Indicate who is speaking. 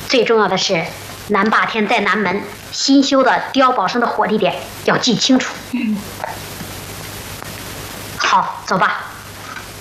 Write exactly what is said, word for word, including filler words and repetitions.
Speaker 1: 最重要的是，南霸天在南门新修的碉堡上的火地点要记清楚。嗯。好，走吧。